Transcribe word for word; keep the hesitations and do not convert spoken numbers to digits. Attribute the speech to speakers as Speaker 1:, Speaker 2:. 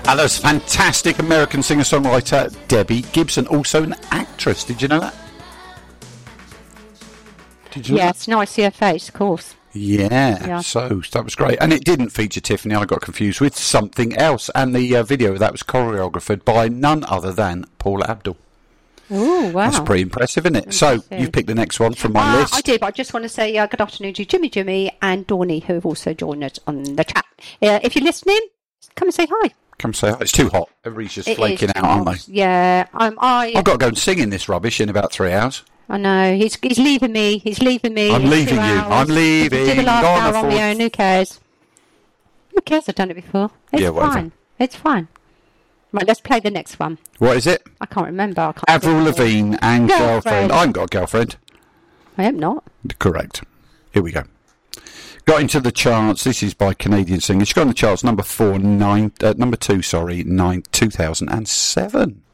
Speaker 1: And there's fantastic American singer-songwriter Debbie Gibson, also an actress. Did you know that? Did you know
Speaker 2: yes,
Speaker 1: that?
Speaker 2: now I see her face, of course.
Speaker 1: Yeah,
Speaker 2: yeah,
Speaker 1: so that was great. And it didn't feature Tiffany. I got confused with something else. And the uh, video of that was choreographed by none other than Paula Abdul.
Speaker 2: Oh, wow.
Speaker 1: That's pretty impressive, isn't it? Impressive. So, you've picked the next one from my
Speaker 2: uh,
Speaker 1: list.
Speaker 2: I did, but I just want to say uh, good afternoon to Jimmy Jimmy and Dawny, who have also joined us on the chat. Uh, if you're listening, come and say hi.
Speaker 1: Come say hi. It's too hot. Everybody's just
Speaker 2: it
Speaker 1: flaking out, aren't they?
Speaker 2: Yeah. Um, I,
Speaker 1: I've got to go and sing in this rubbish in about three hours.
Speaker 2: I know. He's he's leaving me. He's leaving me.
Speaker 1: I'm leaving you.
Speaker 2: Hours.
Speaker 1: I'm leaving.
Speaker 2: Do the last
Speaker 1: Gone
Speaker 2: hour on my own. Who cares? Who cares? I've done it before. It's
Speaker 1: yeah, whatever.
Speaker 2: fine. It's fine. Right, let's play the next one.
Speaker 1: What is it?
Speaker 2: I can't remember. I can't
Speaker 1: Avril Lavigne and girlfriend.
Speaker 2: girlfriend.
Speaker 1: I haven't got a girlfriend.
Speaker 2: I am not.
Speaker 1: Correct. Here we go. Got into the charts. This is by Canadian singer. She got on the charts number four, nine, uh, number two, sorry, nine, two thousand and seven.